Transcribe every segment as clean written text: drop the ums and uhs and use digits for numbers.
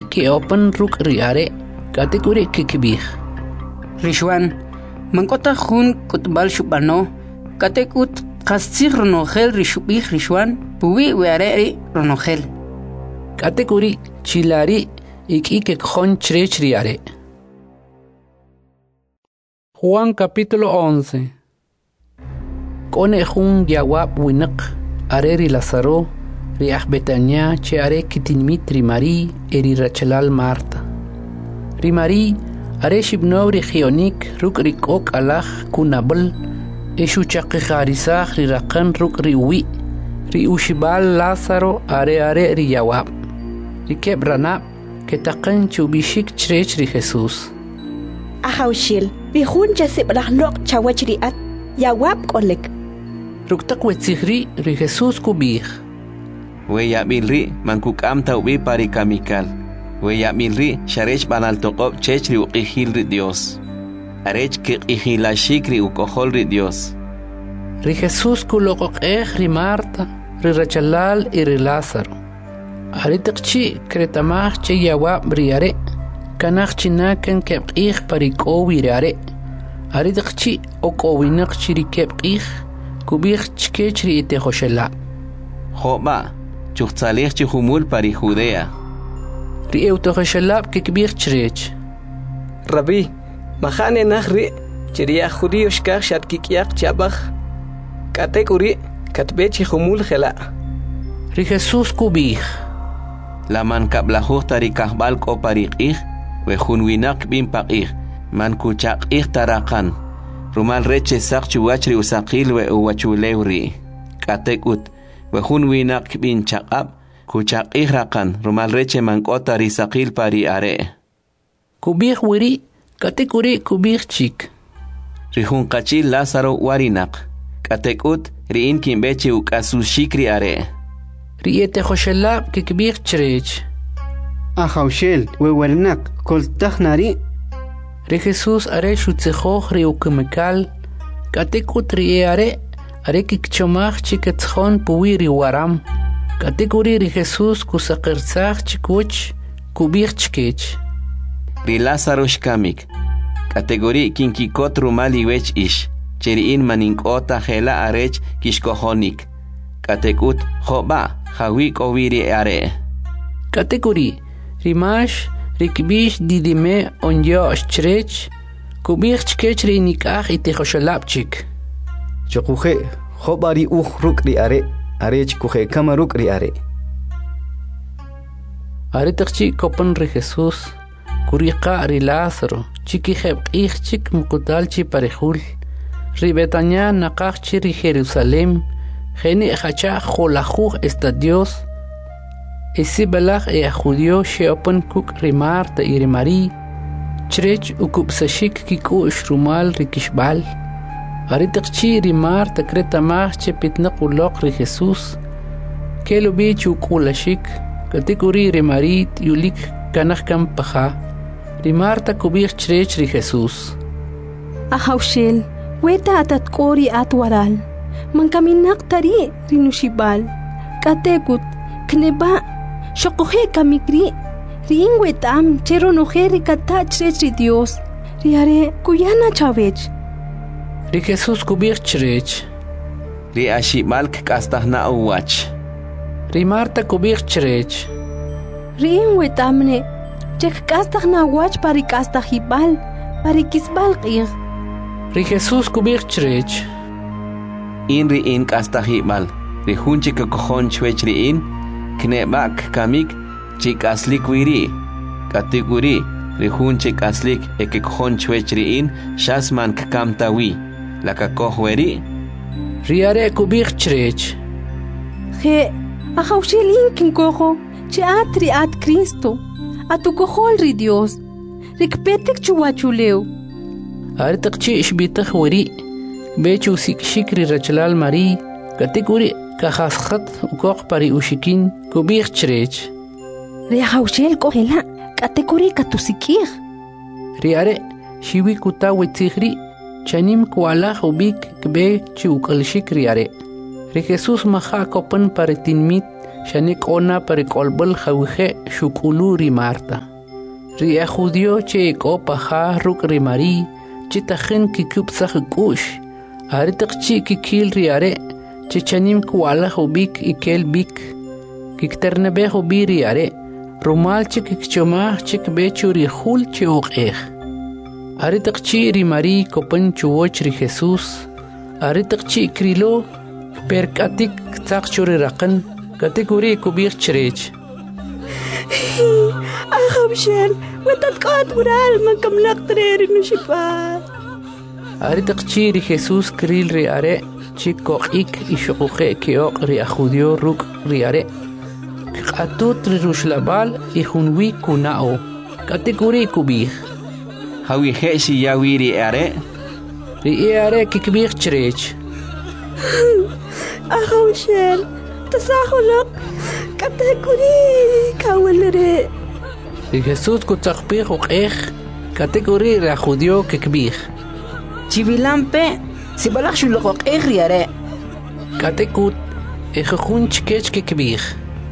ki open ruk riare kategori kikbih. Rishwan, mankota hun kutbal shubano, katekut kasir ronogel rishubih Rishwan, puwi weare ronogel. Kategori chilari ik khon chrech riare. Juan capítulo 11. Kone jun yawab winak areri Lazaro riach Betania che are kitinmit rimari eri Rachelal Marta. Rimari are shibnov regionik ruk rikok alach kunabel eshu chaqixarisach rirakan ruk riwi ri ushibal Lázaro are ri yawab rikeb ranab ketaqan chubishik chrech ri Jesús. Ahawshil bihun jasib rahlok chawachriat yawab kolek ruktak wetzihri ri Jesús kubih. Weya milri mankukam taubi pari kamikal. Weya milri sharech banal toqob chech ri uqihil ri Dios. Arech ki qihilashik ri ukohol ri Dios. Ri Jesús kuloqoq ri Marta, ri Rachelal y ri Lázaro. Aritakchi kretamach che yawab riare. Kanach chinakan kebqih pari kowi riare. Aritakchi okowinak chiri kebqih kubih chkech ri ite khoshela. Khoba chuqtsalih chi humul pari Judea. Ri eutokhoshelab kikbih chrech. Rabbi, mahane nahri chiria judío shkach shatkikyak chabach. Katekuri katbechi humul khela. Ri Jesús kubih. La man kablahuh tari kahbal ko pari qih we hunwinak bin paqih man kuchaq ih tarakan. Rumal reche sak chuwachri usaqil we uwachulewri. Katekut we hunwinak bin chaqab kuchaq ih rakan rumal reche man kota risaqil pari are. Kubih wiri katekuri kubih chik. Rihun qachil Lázaro warinak. Katekut riin kimbechi ukasushikri are. Ri ete khoshelab kikbih chrech. Ahawshil wewarnak koltakhnari. Ri Jesús are shutzekhoch ri ukemekal katekut ri are kikchomach chiketkhon puwi ri waram. Kategori ri Jesús kusaqersach chikuch kubih chkech. Ri Lázaro shkamik. Kategori kinkikot rumali wech ish. Cheriin maninkota hela arech kishkohonik. Katekut khoba hawik oviri are. Kategori rimash rikbish didime onyo chrech kubih chkech ri nikach ite khoshalapchik. Chokuje khobari ruk ri are. Arech kuje kamaruk ri are. Aritakchi kopan ri Jesús kuriqa ri Lázaro chiki hebqih chik mukutalchi parejul ri Betania naqachchi ri Jerusalem geni hacha kholajuj estadios esi balaj judío sheopan kuk ri Marta y ri Mari chrech ukupsashik kikush rumal ri kishbal. Aritakchi ri Marta kretamach che pitnaquloq ri Jesús kelo bichu kulashik kategori ri Mari yulik kanach kam paja ri Marta kubih chrech ri Jesús. Ahawshil weta atatkori atwaral mankaminak tari rinushibal katekut kneba shokohe kamikri rin wetam cheronojeri kata chrech ri Dios riare kuyana chavech. Ri Jesús kubih chrech. Ri ashimalk kastahna uwach. Ri Marta kubih chrech. Rin wetamne chek kastahna uwach pari kastahibal pari kisbal qir. Ri Jesús kubih chrech. In ri in kastahibal. Ri hunchi kakohon chwech ri in knebak kamik chik aslik wiri. Kategori ri hunchi aslik ekekon chwech ri in shasman kamtawi. La kakohweri riare kubih chrech. He ahawshilin kinkoho che atri at Cristo atukohol ri Dios rikpetek chuwachuleu. Aritakchi ishbitakh weri bechu sikshikri Rachelal Mari kategori kahafkhat ukoq pari ushikin kubih chrech. Ri ahawshil kohela kategori katusikir. Riare shiwi kutawe tigri chanim kuala ubik kbe chiukalshik riare. Ri Jesús maha kopan pare tinmit shanik ona parikolbel khawje shukulu ri Marta. Ri a judío che kopa ha ruk ri Mari chitakhin kikup sakhkush. Aritak chi kikil ri are che chanim kwala hobik ikel bik. Kikterne be hobiri are rumal che kikchoma che bechuri khul che oqeh. Aritak chi ri Mari kopan chuoch ri Jesus. Aritak chi krilo perkatik taqchuri raqan kategori kubir chrej. أخبشل وتتقاد ورال من كم نقدر نشفا Aritak chi ri Jesus kril ri are chi koqik ishuqe keoq ri ajudio ruk ri are. Qatut ri rushlabal I hunwi kunao kategori kubir. Hawi heshi yawiri are. Ri are kikbir chrej. أخبشل تساهلك كاتيجوري كاولري Ri Jesus kutzaqbir uqeh kategori ri ajudio kikbir. Chivilampe, si balak shulok riare. Katekut ejojun chkech kikbir.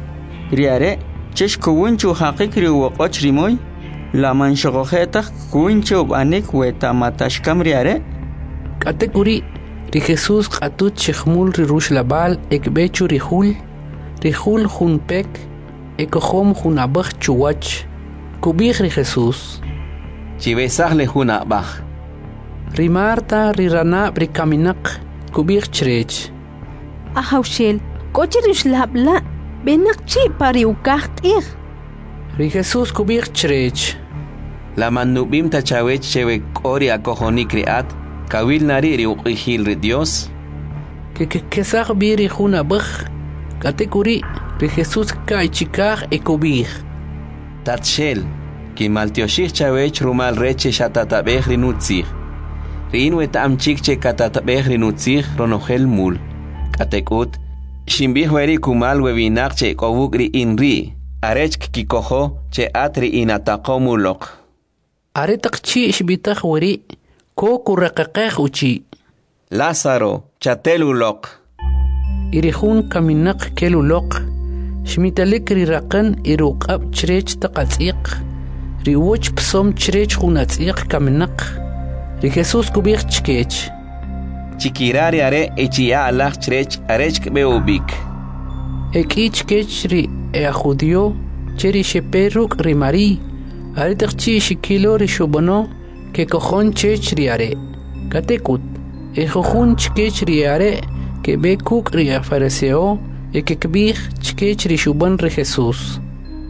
riare chesh kuwunchu haqiqri waqoch rimoy la manshogojeta kuwunchu banik weta matashkam riare Kategori ri Jesus qatut chkhmul ri rush labal ekbechu rihul junpek ekohom junabach chuwach kubir ri Jesus. Chibesaj le juna baj. Ri Marta ri rana ri kaminak kubir chrej. أخوشل كوتشريش لابلا بينك شي باري وكاخت Ri Jesus kubir chrej. La manubim tachawech chewe kori akojoni kriat kawil nari ri uqihil ri Dios. Kesaq biri junabach kategori ri Jesus kai chikaj ekubir. Tatshel ki maltioshich chawech rumal reche shatatabej ri nutzig. Rin wetam chikche katatabej ri nutzig ronojel mul. Katekut shimbih weri kumal webinak che kobuk ri inri arech kikojo che atri inataqomulok. Aretak chi shbitaj weri ko kuraqaqej uchi. Lázaro chatelulok. Irihun kaminak kelulok. Shmitalik ri raqan iruqab chrej taqatsiq. Ri woch psom chrej junatsiq kaminak. Ri Jesus kubir chkech. Chikirari are echia alach chrech arech beubik. Eki chkech ri ajudio cheri sheperuk ri Mari. Aretak chi shikilo ri shubono ke kojon chech ri are. Katekut ejojun chkech ri are ke bekuk ri fariseo ekekbih chkech ri shuban ri Jesus.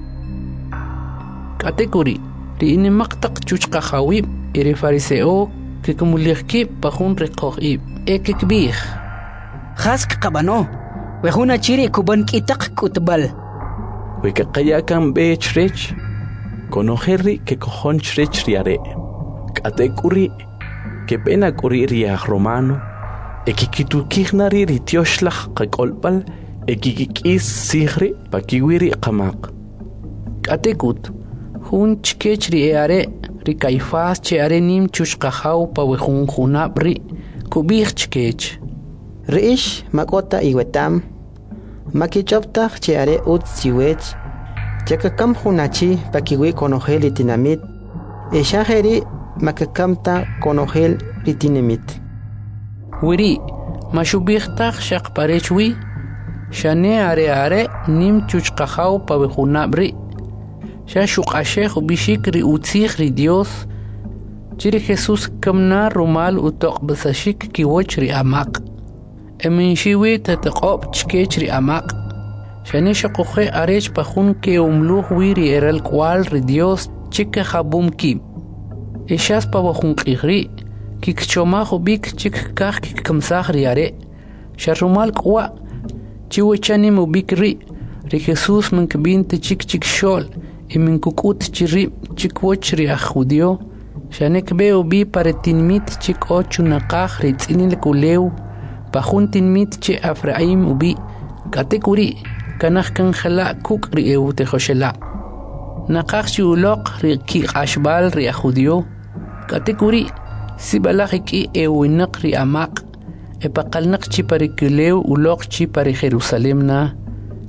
Kategori ri inimaqtaq chuchqa khawib ri fariseo ke kumulihki pajun ri qoqib ekekbih. Hask qabano. Wehuna chiri kuban kitak kutbal. Wikaqayakan be chrech konojerri que cojon chrech riare. Katekuri que pena kuri riaj romano ekikitukijnari ritioslaj qakolpal ekikikis sigri pakiwiri qamaq. Katekut jun chkech ri are ri Caifás che are nim chushqajaw pa wejun junabri kubih chkech. Riish makota iwetam makichoptaj che are ut siwech chakakam hunachi pakiwi konojel itinamit eshajeri makakamta konojel itinamit. Wiri mashubihtaj shaqparechwi shane are nim chushqajaw pa wejunabri shashuqashej bishik ri utzij ri Dios chiri Jesus kamna rumal utoq basashik kiwoch ri amaq. Emin shiwi tataqob chkech ri amaq. Shane shaqoje arech pajun ke umluj wiri eral kwal ri Dios chike jabum ki. Eshas pa wajun qigri kikchoma bik chik kaj kikkamsaj ri are. Sharumal kwa chiwechani mubik ri Jesus min kbinte chik shol min kukut chiri chikwoch ri ajudio. Shane kbeo bi paretinmit chik ochu naqaj ri tzinil kulew pajun tinmit che Afraim ubi katekuri kanaj kan jala kuk ri eutejosela. Naqaj chiulok ri kiqashbal ri ajudio katekuri sibalaj ki ewinaq ri amaq epaqalnaq chi parikulew ulok chi pari Jerusalem na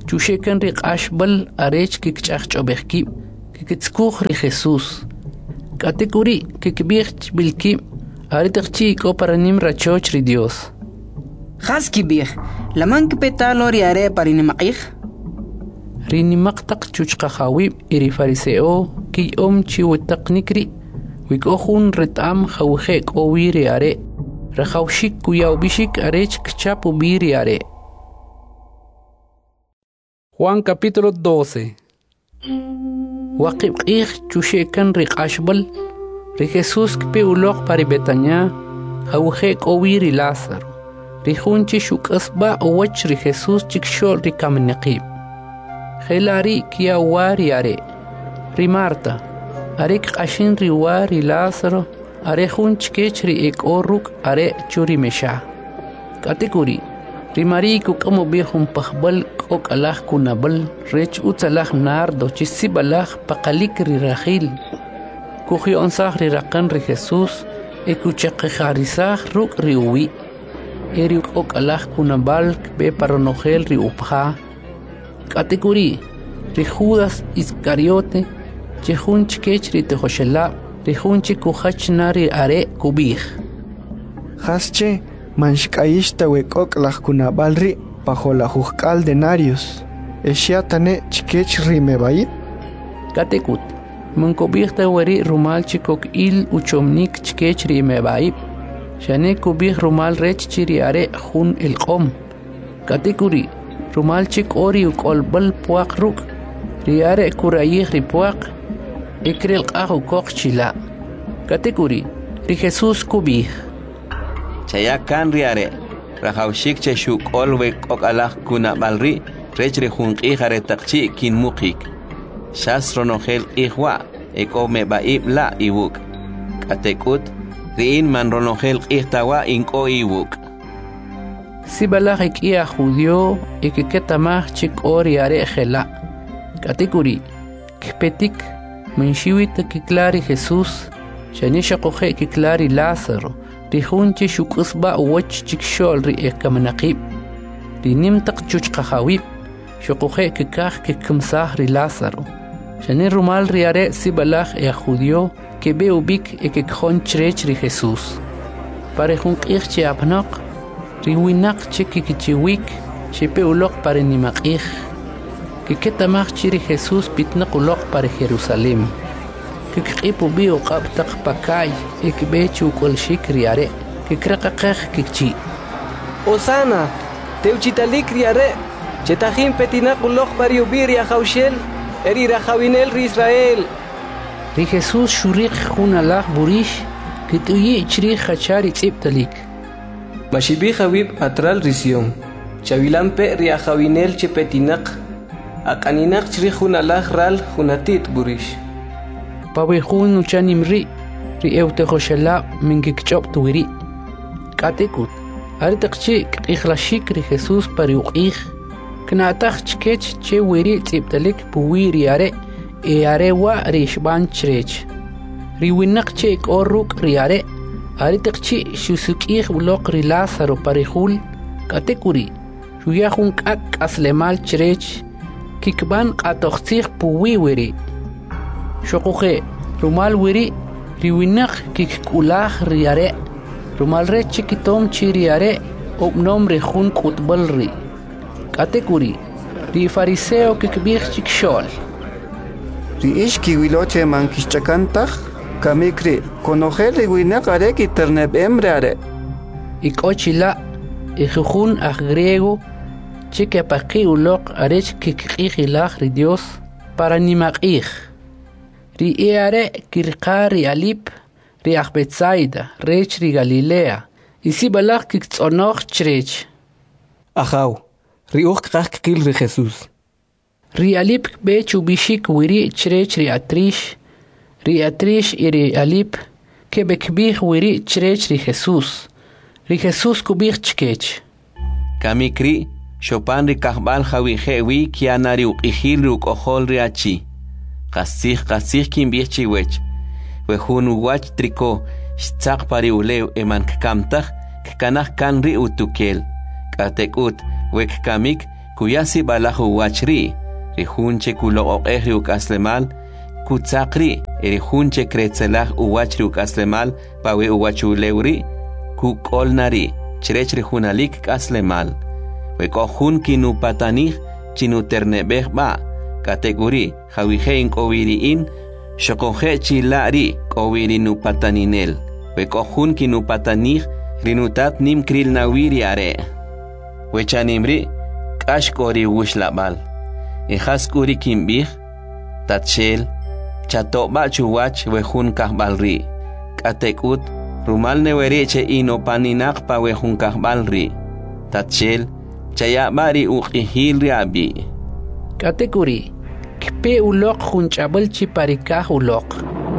chushekan ri qashbal arech kikch'ajch'obejkib kikitskuj ri Jesús katikuri kikbij bilkib aritaqchi iko para nim rachoch ri Dios Haski bir, laman kipetalo ri are parinimaqih. ri nimaqtaq chuchqajawib iri fariseo ki chi wetaqnikri wikohun retam jawje k'owi ri are rajawshik kuyawbishik arech kchapu biri are. Juan capítulo 12. Waqib qih chushekan ri qashbal ri Jesús kpe uloq pari Betania jawje k'owi ri Lázaro ri junchi shuk'asba owach ri Jesús chikshol ri kamneqib Gelari kia wari are ri Marta are qashin ri wari Lázaro are junch kech ri ekoruk are churi mesha katikuri ri mariku kamo bihum pahbal kok alah kunabal rech utsalah nardo chisibalah paqalik ri rahil kuhi onsah ri raqan ri Jesús ekuchaqejarisah ruk ri uwi eri kok alah kunabal be paronogel ri upha katikuri ri Judas Iscariote che junch kech ri tejoshela ri junchi kuhachnari are kubih Hasche manshkaishta wekok kunabal bajo juzcal denarios eshiatane chikech rimebai katikut munkobihta weri rumal chikok il uchomnik chikech rimebai shane kubih rumal rech chiri are jun el qom katikuri rumal chik ori ukolbal puaq ruk riare kurayih ri puaq ikril qahu kok chila katikuri ri Jesús kubih chayakan riare rajawshik che shukol we kok alah kunabalri rech ri junqi jare taqchi kin muqik shastro nogel ihwa eko me baib la ibuk katekut rin man ronogel ihtawa inko ibuk sibalaj ikia judio ikiketamaj chik ori are gela katikuri kpetik Menshivit kiklari Jesús, shanisha qoje kiklari Lázaro, ri junchi shukusba wach chikshol ri ekamanaqib, ri nimtaq chuchqajawib, shoqoje kikaj kikmsah ri Lázaro, shani rumal ri are sibalaj judio que be ubik ekikjon chrech ri Jesús. Pare junqij che apnaq, ri winaq che kikichiwik, shepe ulok pare nimaqij, kiketamaj chiri Jesús pitnaq uloq para Jerusalén kikqipu bi uqabtaq pakay ikbechu kolshik riare kikraqaqaj kikchi Osana teuchitalik riare chetajin petinaq uloq para yubir ya jawshel eri rajawinel ri Israel ri Jesús shuriq junalaj burish kituyi chri khachari tsiptalik mashibi jawib atral risión chavilampe ri jawinel chepetinaq Akaninak chri junalaj ral junatit burish. Pawejun uchanimri ri eutejoshela mingikchop tuwiri. Katekut aritaqchi qixlashik ri Jesús pariuqij. Knataj chkech che wiri tsiptalik puwiri are e arewa ri shban chrech. Ri winaq che korruk ri are aritaqchi shusukij uloq ri Lázaro parihul katekuri. Shuyajun kak aslemal chrech. Kikban qatoqsig puwi wiri shoqoje rumal wiri riwinaq kikkulaj riare rumal re chikitom chiriare obnom re jun qutbal ri katekuri ri fariseo kikbij chikshol ri ishki wiloche mankishchakantaj kamikri konojel riwinaq are kiterneb emre are ikochila ijujun aj griego Chique paqi uloq arech kikqijilaj ri Dios para nimaqij. Ri eare kirqari alip ri Betsaida rech ri Galilea. Isibalaj kiktzonoj chrech. Ajaw, ri uq qaj kil ri Jesús. Ri alip bechu bishik wiri chrech ri atrish. Ri atrish iri alip ke bekbij wiri chrech ri Jesús. Ri Jesús kubij chkech. Kamikri Chopin ri kahbal jawijewi kianari uqijil ruqojol riachi. Qasij kimbiechi wech. Wejun wach triko shtzaq pari ulew eman kkamtaj kkanaj kan ri utukel. Katekut wek kamik kuyasi balahu wachri rihunche kuloqoqehri ukaslemal kutsaqri erihunche kretzelah uwachri ukaslemal pawe uwachulewri kukolnari chirechri hunalik kaslemal wekohun kinupatanij chinuternebeh ba kategori jawijein kowiriin shokoje chilari kowiri nupataninel wekohun kinupatanij rinutat nim kril nawiri are wechanimri kashkori wushlabal ejaskuri kimbih tatshel chatoba chuwach wejun kahbalri katekut rumal newereche inopaninak pa wejun kahbalri tatshel chayabari uqihilri abi katekuri kpe ulok junchabal chiparikah ulok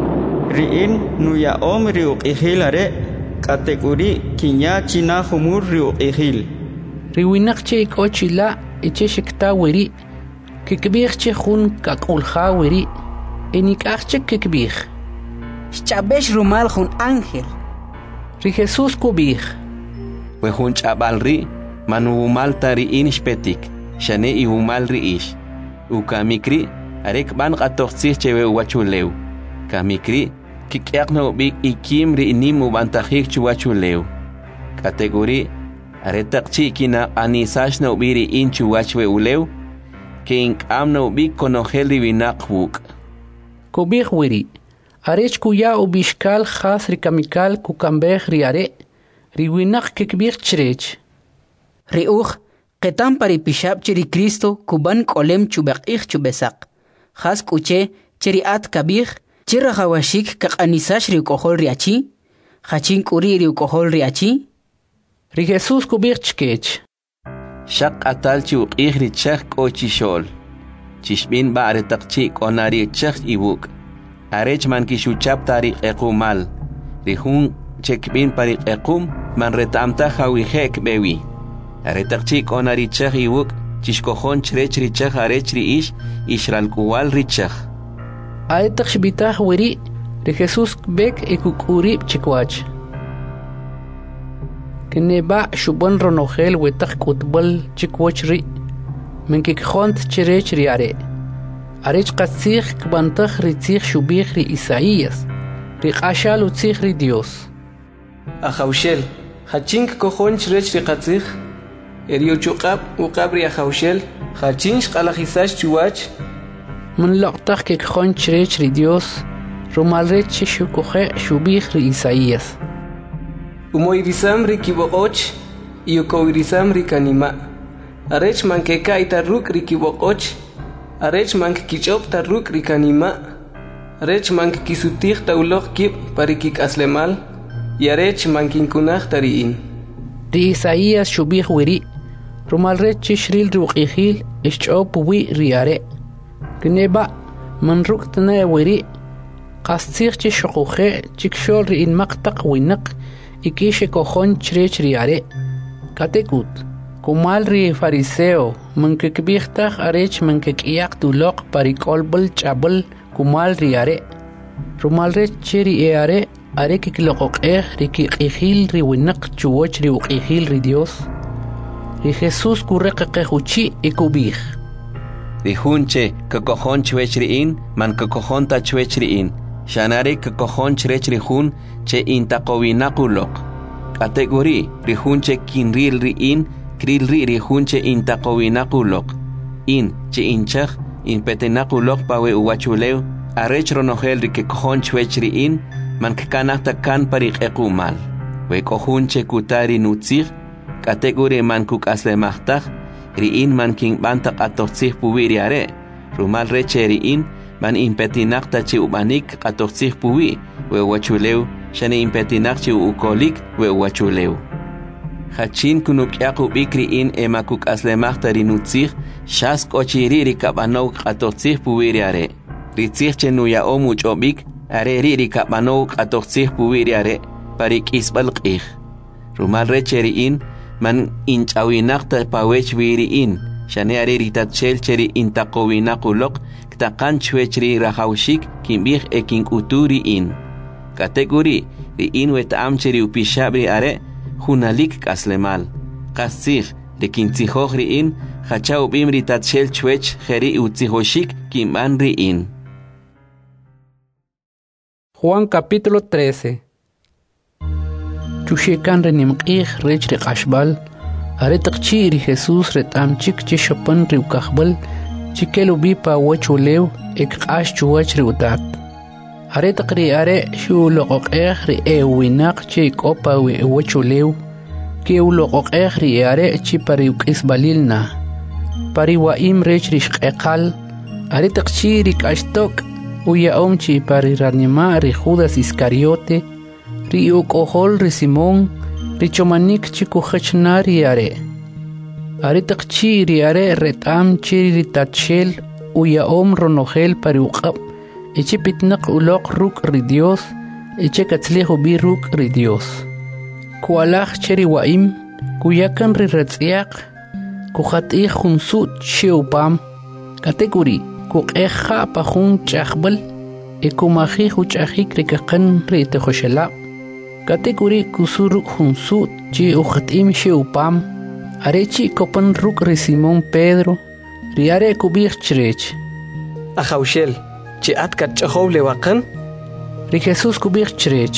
riin nuya omri uqihilare katekuri kinya china humur ri uqihil riwinak che ikochila eche shikta wiri kikbih che jun kakulha wiri enikach che kikbih Chabesh rumal jun ángel ri Jesus kubih wejun chabalri manumal tari inishpetik shane ihumal riish ukamikri arek ban qatoqsih chewe wachuleu kamikri kikyaqno bik ikim ri inimu bantahik chuwachuleu kategori aretaqchi kina anisash no biri inchu wachwe uleu king amno bik konogel rivinaqwuk kubih wiri arech kuya ubishkal khas rikamikal kukambeh riare riwinak kikbih chrech riuj qetam pari pishab chiri Cristo kuban kolem chubaqih chubesaq khas kuche chiri at kabih chira hawashik kaqanisash ri kohol riachi khachin kuri ri kohol riachi ri Jesus kubih chkech shaq atal chu qihri chakh kochishol chishbin ba're taqchi konari chakh ibuk arech man kishuchap tari equmal rihun chekbin pari equm man retamta hawihek bewi aretaqchi konari chakh ibuk chishkohon chrechri chakh arechri ishral kuwal richakh aetaq shbitah wiri ri Jesus bek ekukuri chikwach Keneba shubon ronogel wetaq kutbal chikwochri menkik khont chirech riare arech qatsig kbantag ritzig shubig ri Isaías ri qashal utzig ri Dios Ajaushel hachink kohon chirech ri qatsig erio chuqab uqabri ajaushel hachinch qalajisash chuwach من لقطق que khon chirech ri Dios rumalre chishukoje shubig ri Isaías Umoirisam rikiboqoch y ukoirisam rikanima. Arech mankeka itarruk rikiboqoch. Arech mank kichop tarruk rikanima. Arech mank kisutih taulok kip parikik aslemal. Y arech mankinkunach tariin. Ri Isaías shubih wiri. Rumalre chishril ruqihil ischop wi riare. Gneba manruk tana wiri. Qastir chishukoje chikshol ri in maqtaq winaq. Ikishe kohon chrech riare katekut kumal ri fariseo mankekbihtaj arech mankekiyak tulok parikolbel chabel kumal riare rumalre cheri eare are kikloqoqeh rikiqihil ri winaq chuwoch ri uqihil ri Dios ri Jesus kurreqequchi ikubih ri hunche kokohon chwechriin man kokohon ta chwechriin shanare kokohon chrechri che intaqowinakulok kategori rihunche kinril riin krilri rihunche intaqowinakulok in che inchaj impetenakulok pawe uwachuleu arech ronogel rike kohon chwechriin man kanahta kan pariqequmal we kohunche kutari nutzig kategori man kukaslemajtaj riin man kinbanta qatotzig puwiriare rumal reche riin man impetinaqta chi ubanik qatotzig puwi we wachuleu shane impetinaqchi ukolik we wachuleu hachin kunuk yaqu bikri in emakuk aslemaqta rinutzig shas kochiri rikabano qatotzig puwiriare ritzig chenuya omuchobik are rikabano qatotzig puwiriare parik isbalqih rumal recheri in man inchawinaqta pawech wiri in shane are ritatchel cheri intaqowinaquloq taqan chwechri rahawshik kimbih ekin uturi in kategori ri in wet amcheri upishabri are hunalik kaslemal qasig de kintzihogri in hachau bim ritatshel chwech jeri utzihoshik kimban riin. Juan capítulo 13. Chushekan renimqih rech riqashbal aretaqchi ri Jesús retamchik chishapan riukahbal chikelu bipa wachulew ekqash chuwach riutat aretaqri are shuloqoqeh ri ewinaq chikopa wi wachulew keuloqoqeh ri are chipariukisbalilna pariwaim rech rishqeqal aretaqchi rikashtok uyaom chipariranima ri Judas Iscariote ri ukohol ri Simón ri chomanik chikuhachnari are aretaqchi ri are retam chiri ri tatshel uyaom ronogel pariuqab echipitnaq uloq ruk ri Dios echekatzlejo bi ruk ri Dios kualaj cheri waim kuyakan ri ratz'iaq kuhat'i junsut sheupam kategori kuqeja pajun ch'ajbal ekumaji huch'ajik rikaqan ri tejoshela kategori kusuru junsut chi uhat'im sheupam arechi kopan ruk ri Simón Pedro ri are kubij chrech Ajaushel chi atkat ch'ajow lewaqan ri Jesús kubij chrech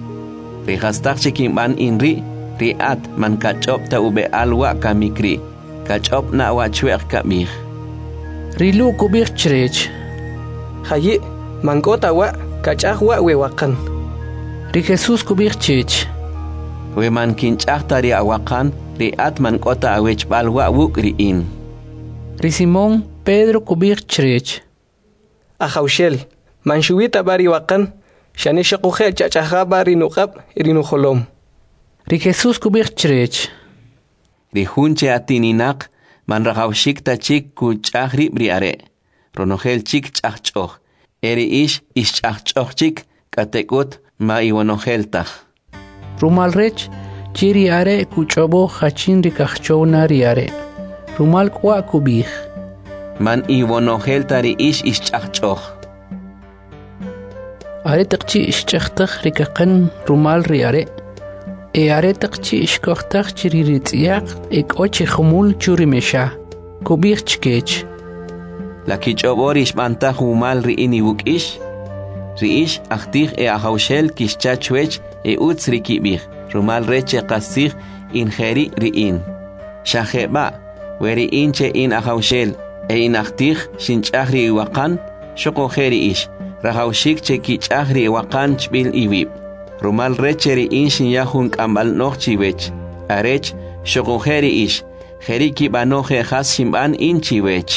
ri hastaq chikimban inri ri at man kachop ta ube alwa kamikri kachop na wa chweq kabij rilu kubij chrech hayi mankota wa kach'aj wa wewaqan ri Jesús kubij chech we man kinch'aj ta ri awaqan ri at man kota awech balwa wuk riin ri Simón Pedro kubij chrech Ajaushel man shuwita bari waqan shani shaquje chach'aja bari nuqab rinujolom ri Jesús kubij chrech ri junche atininaq man rajawshik ta chik kuch'aj rib ri are ronogel chik ch'ajch'oj eri ish ch'ajch'oj chik katekut ma iwanogel taj rumal rech chiri are kuch'obo hachin ri kajchowna ri are rumal kwa kubij man iwanogel ta ri ish ch'ajch'oj are taqchi ch'ajtaj ri kaqan rumal ri are are taqchi ishkojtaj chiri ri tz'iaq ek'ochi jumul churi mesha kubij chkech la kich'obor ishb'antaj umal ri'in iwuk'ish ri'ish ajtij Ajaushel kixchachwech utz ri kib'ij rumal rech qasij injeri ri'in xajeb'a we ri'in che in Ajaushel in ajtij xinch'aj ri iwaqan xoqoje ri'ix rajawshik che kich'aj ri iwaqan chb'il iwib' rumal rech ri'in xinyajun k'amb'al noj chiwech arech xoqoje ri'ix jeri kib'anoje jas xinb'an in chiwech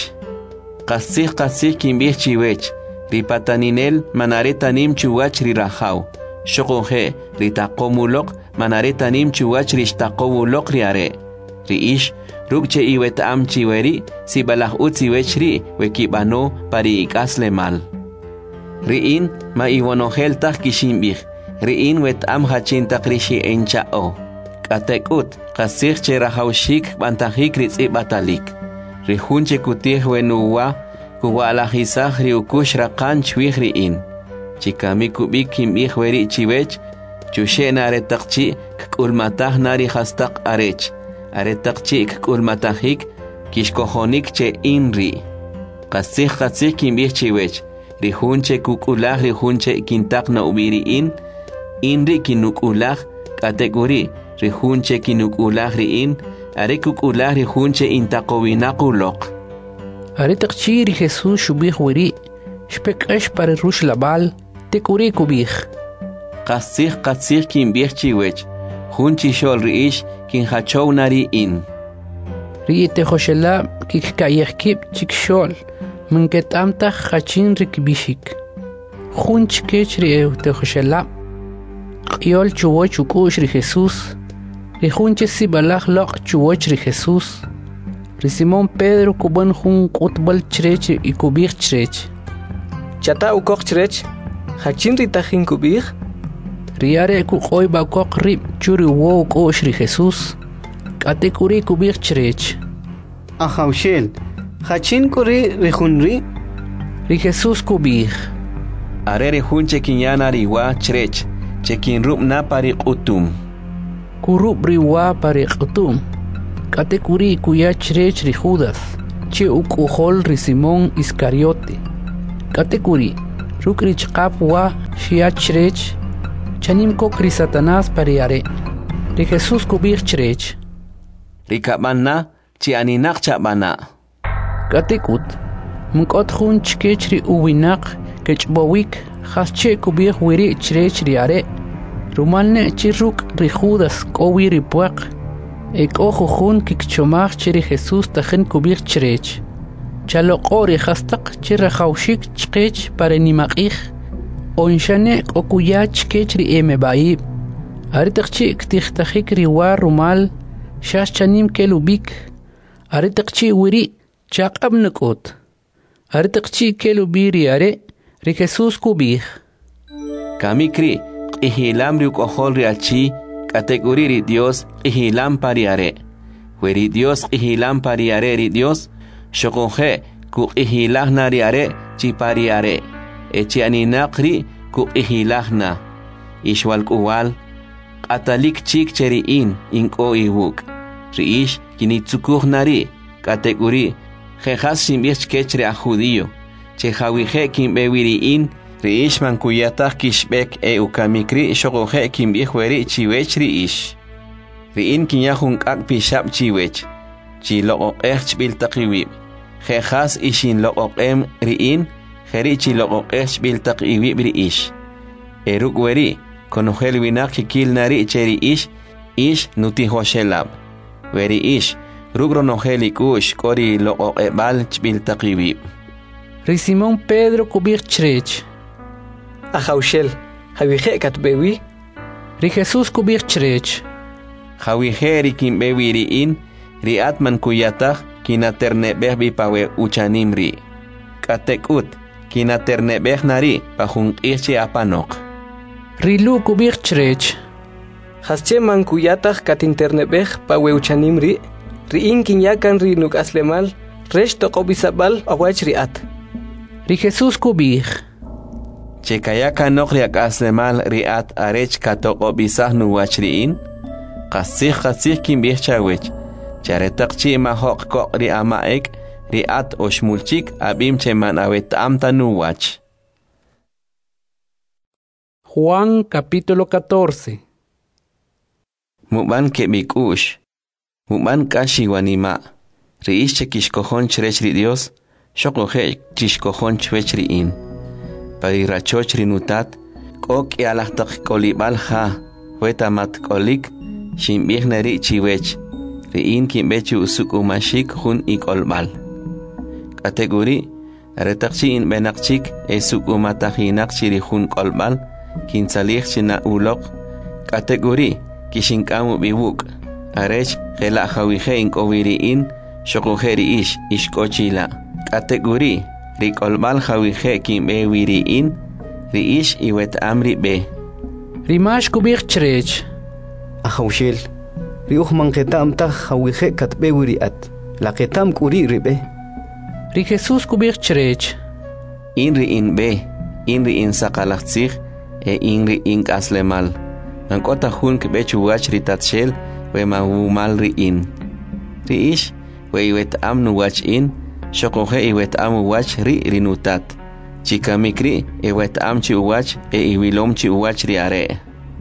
qasij kimb'ij chiwech ri pataninel manaretanim chuwach ri rajaw xoqoje ri taqomuloq manaretanim chuwach ri xtaqowuloq ri are ri'ix rukche iweta'am chiweri sibalaj utziwech ri we kib'ano pari ik'asle mal ri'in ma iwanogel taj kixinb'ij ri'in weta'am jachintaq ri xi'encha'o k'atek'ut qasij che rajawxik b'antajik ri tz'ib'atalik ri jun che kutij wenuwa kuwa'lajisaj ri ukux raqan chwij ri'in chikami kub'ik kinb'ij weri chiwech chuxe'na aretaqchi kk'ulmataj na ri hastaq arech aretaqchi kk'ulmatajik kixkojonik che in ri qasij kinb'ij chiwech ri jun che kuk'ulaj ri jun che kintaq na ub'i ri'in in ri kinuk'ulaj k'atek'uri ri jun che kinuk'ulaj ri'in are kuk'ulaj ri jun che intaqowinaq uloq are taqchi ri Jesús xub'ij weri xpek'ax pari rux labal tek'uri kub'ij qasij kinb'ij chiwech jun chixol ri'ix kinjachow na ri'in ri tejoxelab kikka'yej kib' chikxol minket'amtaj jachin ri kib'ixik jun chkech ri tejoxelab q'yol chuwoch uk'u'x ri Jesús ri jun che sibalaj loq' chuwoch ri Jesús ri Simón Pedro kuban jun q'utb'al chrech y kub'ij chrech chata ukoq chrech jachin ri tajin kub'ij ri are kuq'oy b'akoq rib' chu ri wo uk'u'x ri Jesús k'atek'uri kub'ij chrech Ajaushel jachin kuri ri junri ri Jesús kub'ij are ri jun che kinyana ri wa chrech che kinrub' na pari q'utum kurub' ri wa pari q'utum Katekuri kuya chirech ri Judas, che ukujol ri Simón Iscariote. Katekuri, rukri chqap wa shia chirech, chanim kokri Satanás pariare. Ri Jesús kubir chirech. Ri kapana, chi aninak chabana. Katekut, mkot jun chkech ri uwinak, kechbowik, hasche kubir wiri chirech ri are. Rumalne chiruk ri Judas kowi ri puak. Ek ojo jun kikchomach chiri Jesús tajen kubir chirech. Chalokori hastak chira haushik chkech pare nimakich. Onshane okuya chkech ri emebaib. Aritakchi ktihtajik ri war rumal. Shash chanim kelubik. Aritakchi wiri chakab nukot. Aritakchi kelubiri are. Ri Jesús kubir. Kamikri. Ihilam riuk ojol riachi, kategori ri Dios, ihilam pariare. Weri Dios ihilam pariare ri Dios, shokonje ku ihilahna riare, chi pariare. Echi aninakri ku ihilahna. Ishwal kuwal, atalik chik cheriin, inko iwuk. Riish, kinitsukuhnari, kategori, jejas simbich kechre a judío. Chehawije kimbewiriin, Riish man kuyatah kishbek ukamikri shogoje kimbihweri chiwech riish. Riin kinyahun kak pishap chiwech. Chi loqoqeh chbiltaqiwib. Jejas ishin loqoqem riin, jeri chi loqoqeh chbiltaqiwib riish. Eruk weri, konojel winak kikil nari cheri ish nutihoshelab. Weri ish, rugronojeli kush kori loqoqebal chbiltaqiwib. Ri Simón Pedro kubir chrech. Ajaushel, Javije katbewi. Ri Jesús kubir chrech. Javije ri kimbewi riin, ri atman kuyatah kinaternebeh bipawe uchanimri. Katekut, kinaternebeh nari pahun irche apanok. Ri Lu kubir chrech. Hasche man kuyatah katinternebeh pawe uchanimri. Riin kinyakan ri nuk aslemal, resh tokobisabal awach riat. Ri Jesús kubir. Chekayaka nokriak aslemal riat arech katoko bisah nuwachriin. Kasih kimbih chawech. Charetakchi mahok kok ri amaek riat oshmulchik abim cheman awet amta nuwach. Juan capítulo 14. Muban kebikush. Muban kashi wanima. Riish chekishkohon chrech ri Dios. Shokoje chishkohon chwech riin. Parirachoch rinutat, kok yalahtak kolibal ha, wetamat kolik, shimbih nari chiwech, riin kimbechi usuk umashik hun ikolbal. Kategori, retakchi in benakchik esuk umatahinak chiri hun kolbal, kinsalih china ulok. Kategori, kishinkamu biwuk, arech gela hawije in koviriin, shokojeri ishkochila. Kategori, Rikolbal hawije kimbe wiriin, riish iwet amri be. Rimash kubir chrech. Ajaushel, riuh manketam ta hawije katbe wiriat, la ketam kuri ribe. Ri Jesús kubir chrech. Inri in be, inri in sakalachzich, inri in kaslemal. Nankota hun kbechu wach ritatshel, we mahumal riin. Riish, we iwet amnu wach in, Shokoje iwet am wach rinutat. Chikamikri iwet am chi wach iwilom chi wach riare.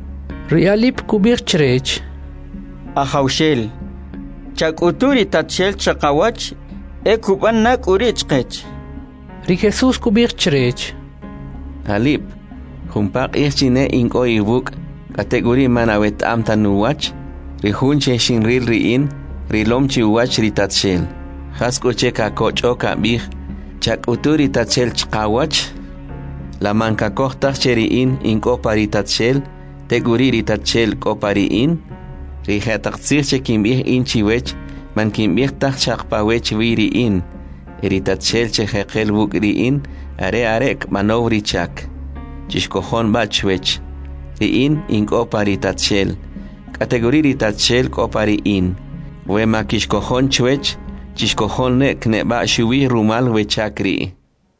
Rialip kubir chrech. Ajaushel. Chakuturi tatshel chakawach kuban nak urichkech. Ri Jesús kubir chrech. Alip. Humpak irchine inko ibuk kategori manawet am tanuwach. Rihunche shinril riin rilom chi wach ritatshel. Haskoche kakocho kabih chak uturi tatshel chkawach la manka kohta cheriin in kopari tatshel teguriri tatshel kopari in rihataktsir chekimbih in chiwech man kimbih tak chakpawech viri in eritatshel chehekel bukri in are manovri chak chishkohon bachwech riin in kopari tatshel kategoriri tatshel kopari in wema kishkohon chwech Chishkohone kneba shuwi rumal wechakri.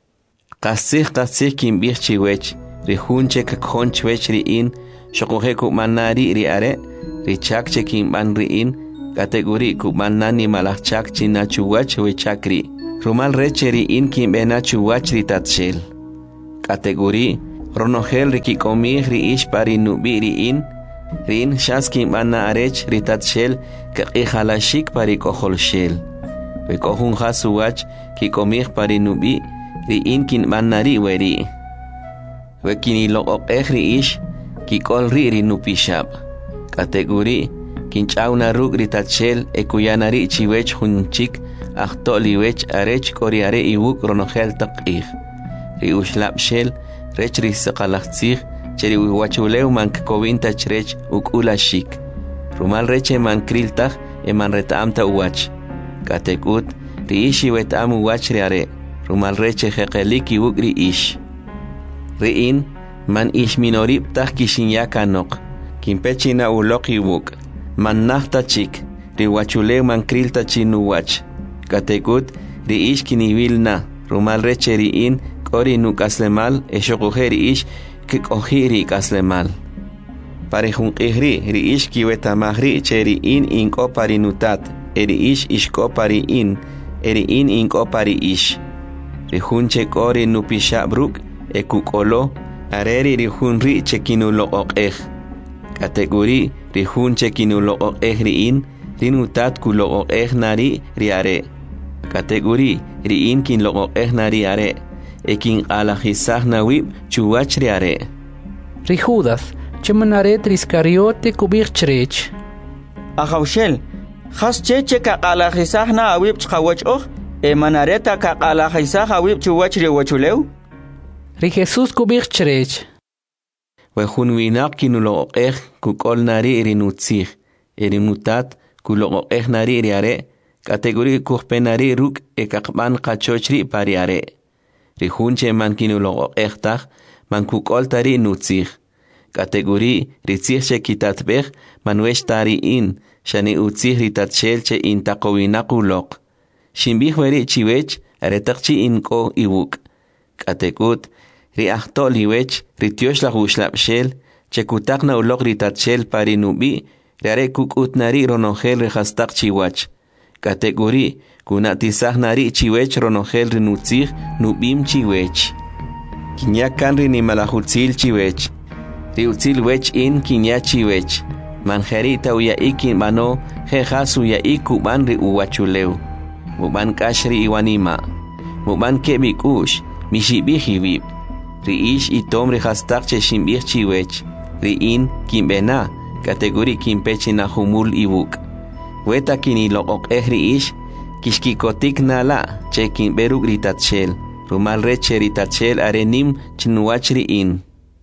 Kasih kimbih chiwech. Rihunche kakhon chwech riin. Shokohe manari riare. Richak chekimban riin. Kategori kuban nani malachak china chuwach we chakri. Rumal recheri in kimbena chuwach ritatshel. Kategori ronogel rikikomih riish pari nubi riin. Rin shaskim bana arech ritatshel kakihalashik pari koholshel. We kohun hasuwach kikomih pari nubi riin kin banari weri. We kinilo okeh riish kikol ri nupishab. Kategori kinchauna rug ritatshel ekuyanari chiwech hunchik ahtoliwech arech koriare iwuk ronogel takih. Riushlap shel rech risaqalachtzig cheri wachuleu mankovinta chrech ukulashik. Rumal reche mankriltach eman retamta uwach. Katekut riishi wetam uwach riare. Rumal reche jeqelik iwuk riish. Riin man ish minorib tach kishinyakanok. Kimpechina ulok iwuk. Man nahta chik. Riwachuleu mankrilta chinuwach. Katekut riish kinivilna. Rumal reche riin kori nukaslemal eshokuhe riish kikohiri kaslemal. Parejun ihri riish kiwetamahri cheri in inko parinutat. Eriish ishko pari in. Eriin inko pari ish. Rihun chekori nupishabruk ekukolo. Areri rihun ri chekinulo okeh. Kategori rihun chekinulo okeh riin. Rinutat kulo okeh nari riare. Kategori riin kin lo okeh nari are. Ekin alajisah nawib chuwach riare. Rijudas, chemanaret riscariote kubir chrech. Ajaushel, has cheche kakalajisah na awib chkawach och, emanareta kakalajisah awib chuwach riwachuleu? Ri Jesus kubir chrech. Wehun winak kinulo okeh kukol nari irinutzig. Irinutat kulo okeh nari riare. Kategori kuhpenari ruk ekakban kachochri pariare. Rihunche man kinulo echtach man kukol tari nutzig. Kategori ritzig kitatbech man wesh tari in shani utzig ritatshel in takowinakulok. Shimbih weri chiwech aretakchi inko iwuk. Kategut riachto liwech rityosh la gushlapshel chekutakna ulok ritatshel pari nubi riare kukutnari ronogel rehastak chiwach. Kategori kunatisah nari chiwech ronogel rinutzig nubim chiwech. Kinyakan rinimalahutzil chiwech. Riutzil wech in kinya chiwech. Manjerita uya ikin mano jejas uya ikuban ri uwachuleu. Muban kashri iwanima. Muban kebik ush mishibih iwib. Riish itom rihastak che shimbih chiwech. Riin kimbena kategori kimpechina humul iwuk. Weta kinilo okeh riish kishkikotik nala chekin beruk ritatshel. Rumal reche ritatshel arenim chinuach riin.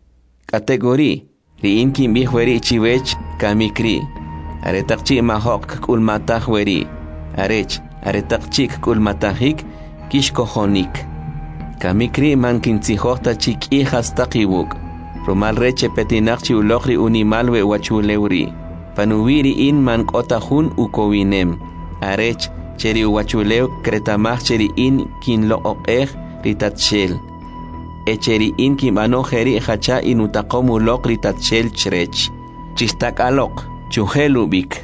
Kategori riin kimbih weri chiwech kamikri. Aretakchi mahok kulmatah weri. Arech aretakchi kulmatahik kishkohonik. Kamikri mankintzihota chik hijas takiwuk. Rumal reche petinakchi ulokri unimalwe wachulewri. Panuwiri in man kotahun ukowinem. Arech cheri wachuleu kretamach cheri in kin lo okeh ritatshel. Echeri in kimano jeri hacha inutakomu lok ritatshel chrech. Chistak alok chuhelubik.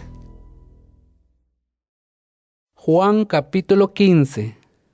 Juan capítulo 15.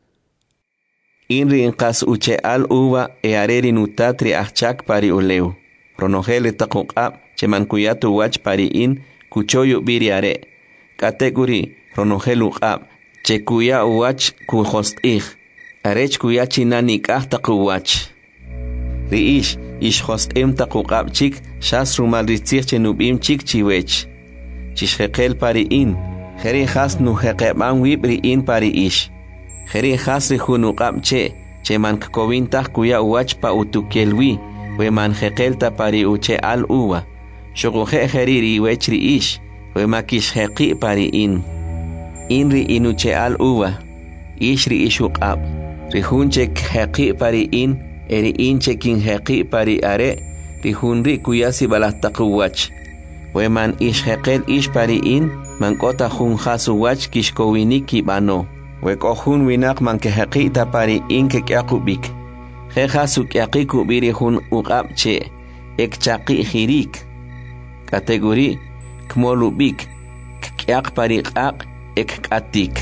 Inri inkas uche al uva areri nutatri achak pari uleu. Ronogele takukab cheman kuyatu wach pari in kuchoyu biriare. Kategori ronogelu ab chekuya wach kuhostih. Arech kuya chinanik takuwach. Riish ish hostem takukab chik shas rumal ritzich chenubim chik chiwech. Chishhekel pari in. Jeri has nuhekeban wibri in pari ish. Jeri has rihunukab cheman kovintah kuya wach pa utukelwi. Weman hekelta pari uche al uwa. Shokuhe heriri wechri ish. Wemakish heki pari in. Inri inuche al uwa. Ishri ishukab. Rihunchek heki pari in. Eri inche kin heki pari are. Rihunri kuyasi balatakuwach. Weman ish hekel ish pari in. Mankota hun hasu wach kishkowiniki bano. Wekohun winak manke heki ta pari in kekyakubik. Jejasu kyakiku birihun ukabche. Ekchaki hirik. Kategori kmolubik iaq pariqaq ek katik.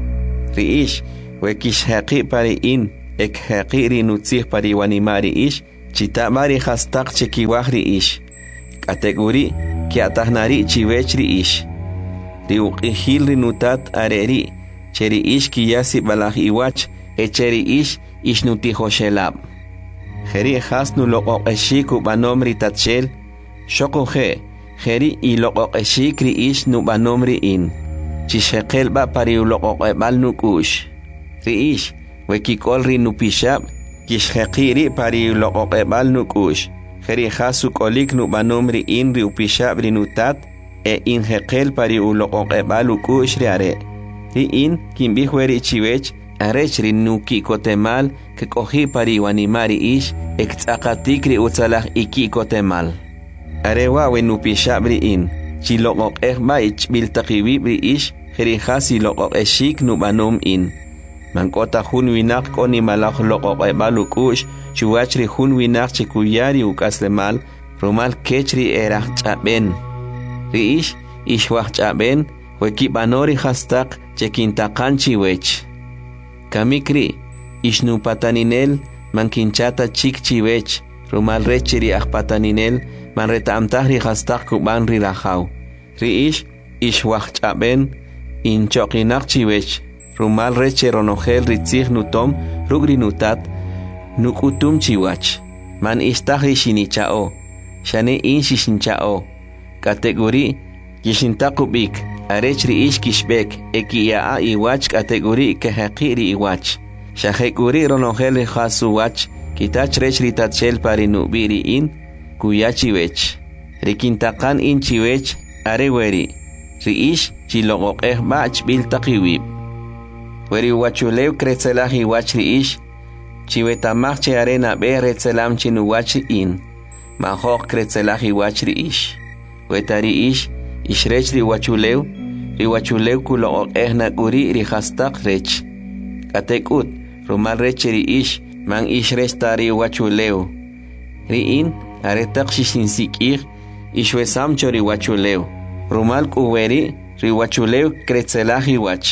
Riish wekish haqi pari in ek haqi rinutzih pari wanimari ish chitamari hastaq chekiwah riish. Kategori ki atahnari chiwech riish. Riuqihil rinutat areri cheri ish kiyasi balah iwach echeri ish ishnutihoshelab. Jeri hasnu loqoqeshik ubanom ritatshel shokoje jeri y loqoqeshik riish nubanom riin. Chishekel ba pari uloqoqebal nukush. Riish wekikol rinupishab kishheqiri pari uloqoqebal nukush. Jeri hasu kolik nubanom riin riupishab rinutat e inhekel pari uloqoqebal ukush riare. Riin kimbihweri chiwech arech rinuki kotemal que cogi pari wanimari ish exakatikri utsalah iki kotemal. Arewa wenupishab in chiloqoq ba ich biltaqiwibri ish jerihasi loqoq eshik nubanom in. Mankota hun winak koni malach loqoq balukush chuachri hun winak chikuyari ukaslemal romal kechri erah chaben. Riish ishwah chaben wekibanori hastak chekintakan chiwech. Kamikri ishnupataninel mankinchata chik chiwech rumal rechiri akpataninel manreta amtahri hastak kuban rirahau. Riish ishwah chaben inchokinak chiwech rumal reche ronogel ritzig nutom rugri nutat nukutum chiwach man istahri shinichao shane in shishinchao kategori kishintakubik arechri ish kishbek ekiyaa iwach kategori kehaqiri iwach shahekuri ronogel khasu wach kitach rechri tatchel pari nubiri in kuyachiwech rikintakan in chiwech areweri riish chiloqoqeh bach biltaqiwib weri wachulew kretzelah iwach riish chiwetamach che arena be retzelam chinuwach in mahoq kretzelah iwach riish wetari ish ishrech riwachulew kuloqoqeh nakuri rihastaq rech katekut rumal rech riish man ishrech tari wachulew riin aretaq shishinsikih ishwesam chori wachulew rumal kuweri riwachulew kretzelah iwach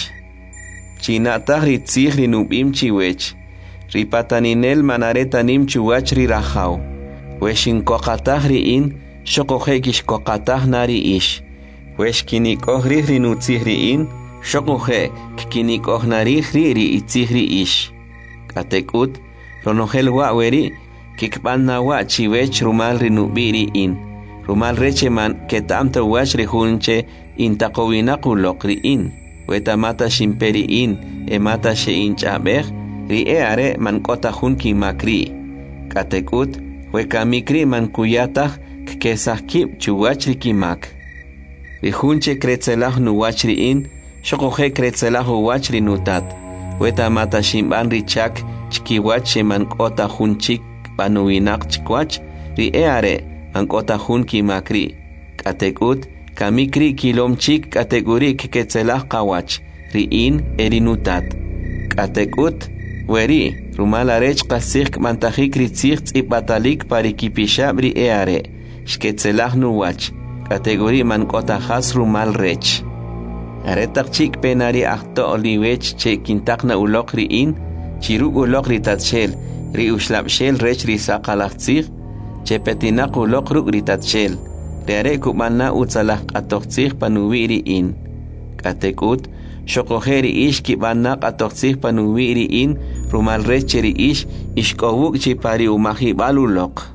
chinatah ritzih rinubim chiwech ripataninel manaretanim chuwach rirahau weshinkoqatah riin shokojekish kokatah nari ish weshkinikoh rinutzih riin shokoje kkinikoh narih ri itzih ri ish katekut ronogel waweri kikban nawa chiwech rumal rinubiri in rumal recheman ketamta wach rihunche intaqowinaquloq riin wetamata shimperi in emata sheinch'abej ri'eare man k'otahun kimakri katekut wekamikri man kuyatah kkesajkib chuwach rikimak rihunche kretzelah nuwach riin shokoje kretzelah uwach rinutat wetamata shimban richak chkiwach sheman k'otahun chik panuwinak chikwach ri'eare man k'otahun kimakri katekut kamikri kilom chik kategori keketzelah qawach riin erinutat katekut weri rumal arech qasik mantajik ritzig tzipatalik parikipishab ri'eare shketzelah nuwach kategori man k'otajas rumal rech aretaq chik penari ahto oliwech che kintakna uloq riin chiruk uloq ritatshel riushlabshel rech risaqalajtzig che petinaq uloq ruk ritatshel reare kubana utsalah qatoqtzig panuwiri in katekut shoqojeri ish kibana qatoqtzig panuwiri in rumal recheri ish ishkowuk chipari umahibal uloq.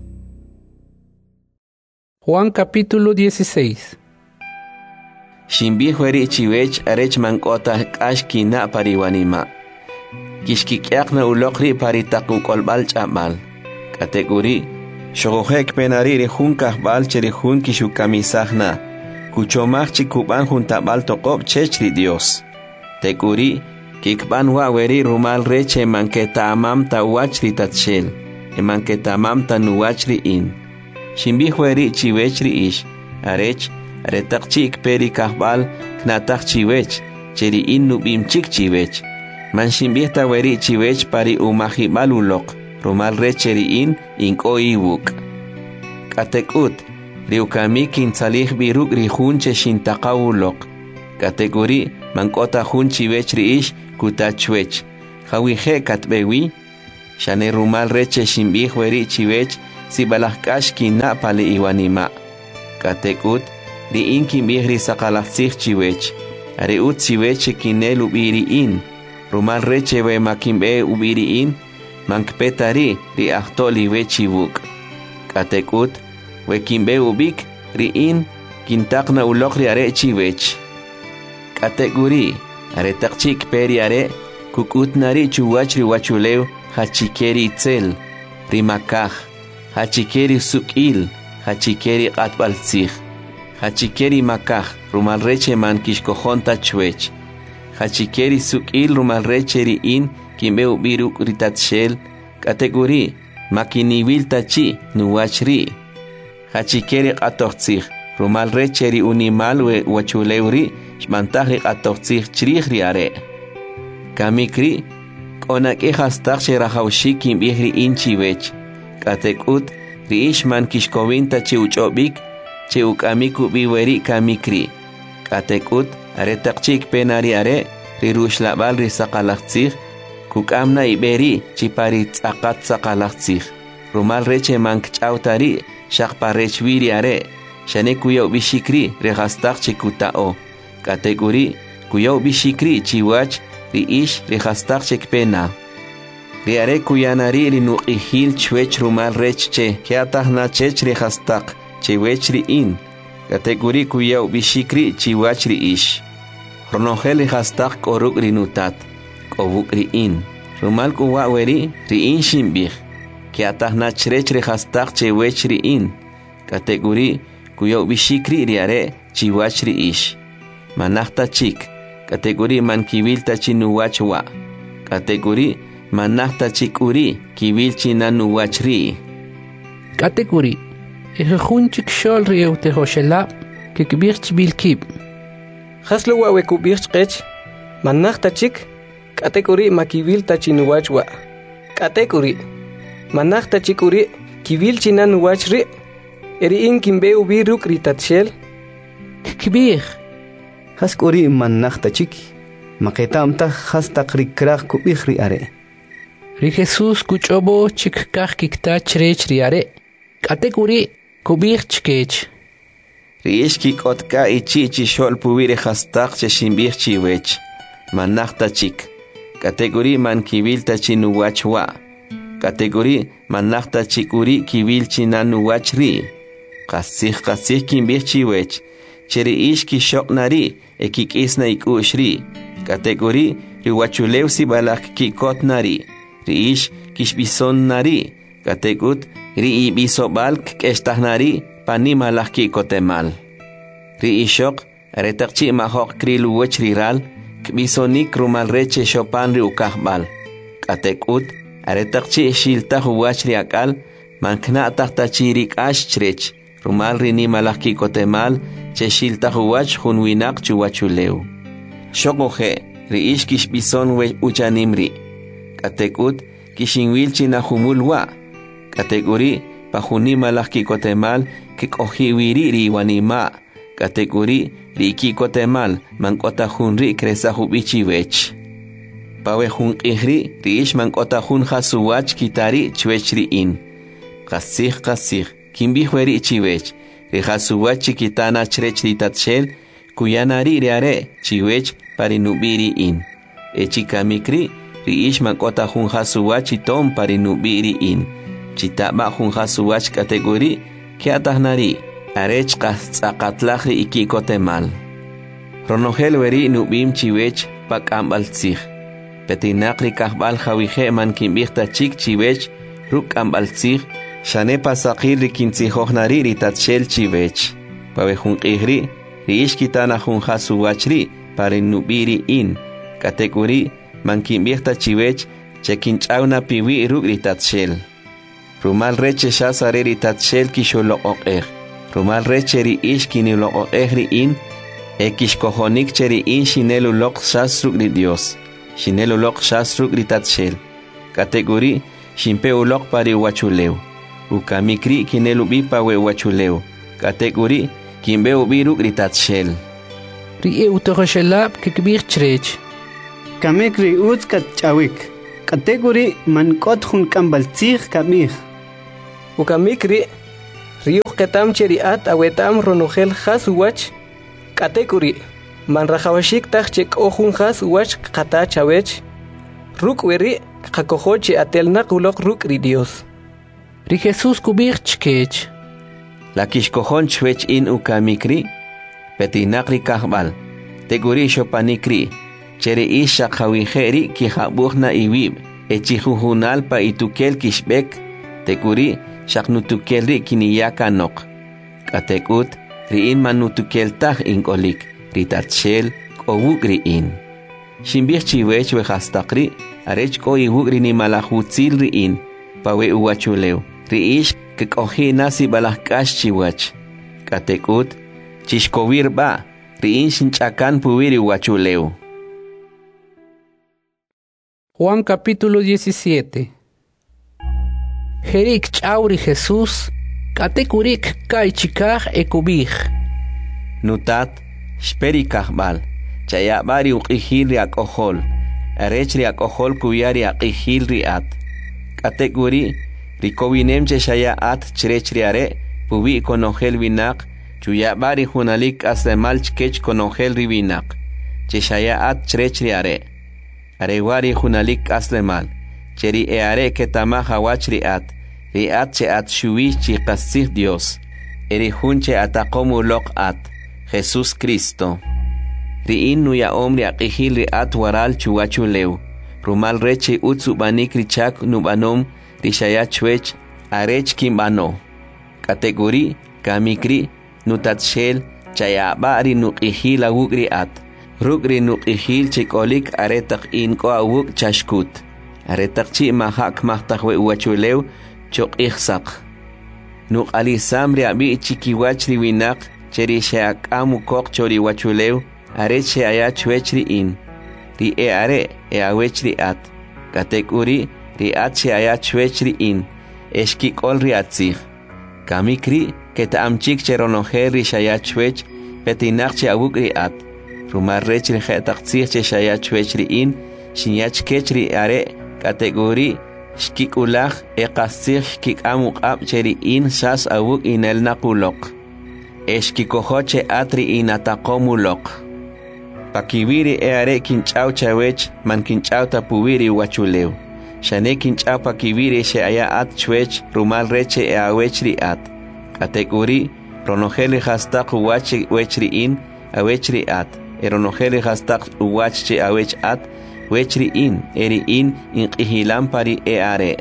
Juan capítulo 16. Shimbihweri chiwech arech mankota kashkina pariwanima kishkikyaqna uloqri paritaquk'olbal ch'abal kategori shoqojek penari rihun kahbal cherihun kishukamisajna kuchomaj chikuban juntabal toqob chechri Dios tekuri kikban waweri rumal reche manketamam tawach ritatshel emanketamam tanuwach in shimbihweri chiwechri ish arech aretaq chik peri kahbal knataq chiwech cheri in nubim chik chiwech man shimbihta weri chiwech pari umahibal uloq rumal recheri in inkoiwuk katekut riukami kintzalih biruk rihunche shintaqawuloq Kategori mankota hun chiwech riish kutachwech. Hawije katbewi. Shane rumal reche shimbih weri chiwech si balahkash kina pale iwanima. Katekut ri in kimbih ri sakalachsich chiwech. Are ut chiwech kinel ubiriin. Rumal reche we makimbe ubiriin. Mankpetari ri ahtoli wechibuk. Katekut we kimbe ubik ri in kintakna ulokri are chiwech. Kategori are takchik peri are kukutnari chuwachri wachuleu hachikeri itzel rimakaj hachikeri sukil hachikeri qatbaltzij hachikeri makaj rumalreche man kishkojonta chwech hachikeri sukil rumalreche ri in kimbe ubiruk ritatshel kategori makiniwil tachi nuwachri hachikeri qatojtzij rumalreche ri unimal we wachuleuri shmantaj qatojtzij chrij are kamikri Onak hastak sherahaushik kimbihri inchiwech. Katekut riishman kishkovinta chiuchobik chiukamiku biweri kamikri. Katekut aretakchik penari are rirushlabal risaqalachtzig kukamna iberi chiparit akat saqalachtzig. Rumal reche mankchautari shaqparechwiri are shane kuyo bishikri rehastak chikutao. Kategori kuyo bishikri chiwach riish rihastak chekpena. Riare kuyanari rinuqihil chwech rumal rechche kiatahna chech rihastak chewech riin. Kategori kuyaw bishikri chiwach riish. Ronogel rihastak koruk rinutat kobuk riin. Rumal kuwa weri riin shimbih. Kiatahna chech rihastak chewech riin. Kategori kuyaw bishikri riare chiwach riish. Manachta chik. Kategori man kibil tachinuwachwa. Kategori manahta chikuri kibil chinanuwachri. Kategori ejunchik shol rieu tehoshelab kikbirch bilkib. Haslo wawe kubirch qech manahta chik kategori makibil tachinuwachwa. Kategori manahta chikuri kibil chinanuwachri eri in kimbe ubiruk ritatshel kikbir Haskori manachta chiki. Maketamta hastak rikraq kubihri are. Ri Jesus kuchobo chikkaj kikta chrech riare. Kategori kubih chkech. Riishki kotka ichi shol puwire hastak cheshimbih chiwech. Manachta chik. Kategori man kibil tachinuwachwa. Kategori manachta chikuri kibil chinanuwachri. Qasih kimbih chiwech. Cheri ishki shoknari ekik isna ikushri. Kategori riwachulew si balak kikotnari. Riish kishbison nari. Kategut ri ibisobalk kestahnari panimalak kikotemal. Riishok retakchi mahok krilu wechriral kbisonik rumal reche shopan ri ukahbal. Kategut retakchi shiltah wachri akal mankna tahtachirik ashchrech. Rumal rini malak kikotemal cheshiltah wach hunwinak chuwachuleu. Shokoje riish kishbison we uchanimri. Katekut kishinwil chinahumulwa. Kategori pahuni malak kikotemal kikohiwiri riwanima. Kategori ri kikotemal mankota hunri kresahubichi wech. Pawe hun ihri riish mankota hun hasuwach kitari chwechri in. Kasih kimbihweri chiwech. Rihasuwach chikitana chrech ritatshel kuyanari riare chiwech parinubiri in. Echikamikri riish mankota hun hasuwach itom parinubiri in. Chitaba hun hasuwach kategori kiatahnari arech qasaqatlahri ikikotemal. Ronogel weri nubim chiwech pakambaltzig. Petinakri kahbal hawije man kimbihta chik chiwech rukambaltzig. Shane pasaqir rikintzijojnari ritatshel chiwech. Pawe hun ihri riish kitana hun hasuwachri parinubiri in. Kategori man kimbihta chiwech chekinchawna piwi ruk ritatshel. Rumal reche shasare ritatshel kisholoqoqej. Rumal reche riish kiniloqoqej ri in. Ekishkojonik cheri in shineluloq shasruk ri Dios. Shineluloq shasruk ritatshel. Kategori shimpeulok pari wachuleu. Ukamikri kinelubipa we wachuleu. Kategori kimbe ubiruk ritatshel. Rie utoxelab kikbir chrech. Kamek ri uts kat chawik. Kategori man kot hun kambaltzig kamig. Ukamik riuh ketam cheriat awetam ronogel has wach. Kategori man rajawashik tachek ohun has wach kata chawech. Ruk weri kakohoche atelna kulok ruk ri Dios. Ri Jesús kubir chkech. La kishkohon chwech in ukamikri. Petinakri kahbal. Teguri shopanikri. Chere isha khawiheri ki habuhna iwib. Echihuhunal pa itukel kishbek. Teguri shaknutukelri kiniyaka nok. Katekut riin manutukel tah inkolik. Ritatshel kowuk riin. Shimbich chiwech wehastakri. Arech ko iwuk rini malahutzil riin. Pawe uwachuleu. Riish kekohi nasi balahkash chiwach. Katekut chishkovir ba. Riin shinchakan puwiri uwachuleu. Juan capítulo 17. Jerik chauri Jesús, katekurik kaichikaj ekubij. Nutat, shperikajbal, chayabari uqihil riak ojol, arech riak ojol kuyari aqihil riat. Katekuri, rikowinem cheshaya at chrech riare, pubi konojel vinak, chuyabari junalik aslemal chkech konojel rivinak, cheshaya at chrech riare. Arewari junalik aslemal, cheri eare ketama hawach riat che at shuwi chikasih Dios, eri junche atakomu lok at, Jesús Cristo. Riin nuya omri aqihil riat waral chuwachuleu, rumal reche utsu banik richak nubanom rishaya chwech arech kimbano. Kategori kamikri nutatshel chayabari nuqihil awuk riat. Rugri nuqihil chikolik aretak inko awuk chashkut. Aretak chi mahak mahtakwe uwachuleu chok ihsak. Nuk alisam riabi chikiwach riwinak cheri sheak amukok chori wachuleu arech sheaya chwech riin. Ri are awech riat. Katekuri riat sheaya chwech riin. Eshkikol riatzig. Kamikri ketaamchik cheronoher rishaya chwech petinak che awuk riat. Rumar rechri khataqtsih che shaya chwechriin shinyach kechri are kategori shkikulach eqasih kikamuqab cheriin sas awuk inel naqulok eshkikohoche atri inataqomulok pakibiri are kinchau chawech man kinchau tapuwiri wachuleu shane kinchau pakibiri shaya at chwech rumal reche awechri at kategori ronojeli hastaq wachi wechriin awechri at eronojeli hastak uwachche awech at wechri in eri in inqihilan pari are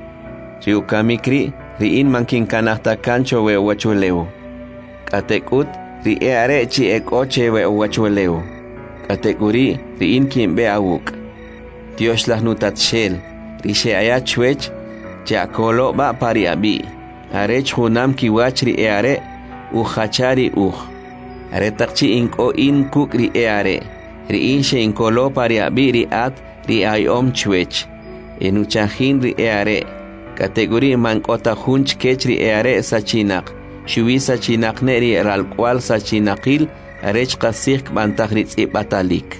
chiukamikri riin mankin kanahta kancho we wachuleu katekut ri are chi ekoche we wachuleu katekuri riin kimbe awuk Dios las nutatshel rishe aya chwech chakolo ba pari abi arech hunam kiwachri are uhachari aretakchi inko in kukri eare, riin she inkolo pari abiri at ri ayom chwech. Enuchahin ri eare, kategori mankota hunch kechri eare sachinak, shuwi sachinak neri ralkwal sachinakil, arech kasik bantagritz batalik.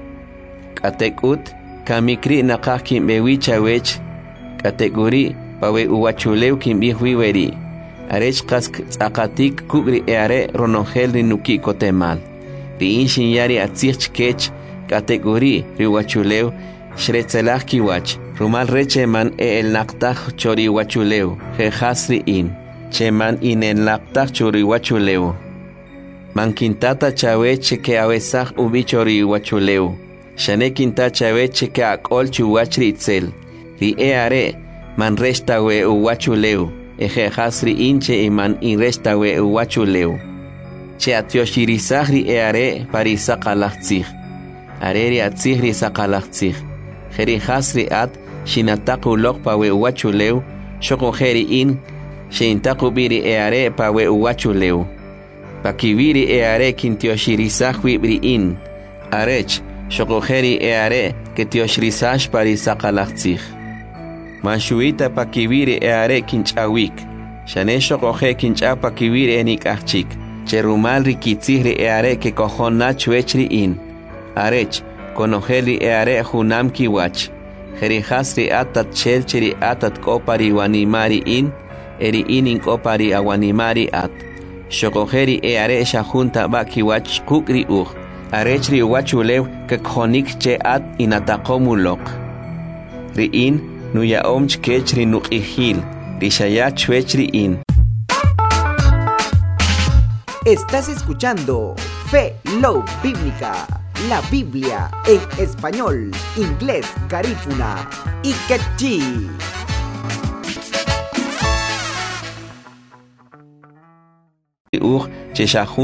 Katekut, kamikri nakah kimbewi chawech, kategori pawe uwachuleu kimbihui weri. Arech kask tsakatik kugri eare ronongel rinuki kotemal. Riin shinyari atzich kech kategori riwachuleu shretzelach kiwach. Rumal reche man el naktach chori wachuleu. Jehasri in. Cheman in el naktach chori wachuleu. Man kintata chaweche ke awesach ubi chori wachuleu. Shane kinta chaweche ke akol chuwachri itzel. Ri eare man resta we uwachuleu. Eje hasri inche iman inresta we uwachuleu. Che atioshirishahri eare pari sakalachtzig. Areri atzigri sakalachtzig. Jeri hasri at shinataku lok pa we uwachuleu. Shoko jeri in shintaku biri eare pa we uwachuleu. Pakibiri eare kintioshirishahwi bri in. Arech shoko jeri eare ketioshirisash pari sakalachtzig. Manshuita pakibiri eare kinchawik. Shanesho kohe kinchapa kibiri enik achik. Cherumal rikitzih ri eare que cojon nachuech ri in. Arech, conogel ri eare junam kiwach. Jerijas ri atat chelchi ri atat kopari wanimari in, eri inin kopari awanimari at. Shokojeri eare shajunta ba kiwach kukri Arech ri wachulew que khonik che at inatakomulok. Ri in nuya omch kech ri nuqihil, ri shayach chwech ri in. Estás escuchando Fe Love Bíblica, la Biblia en español, inglés, garífuna y quechí.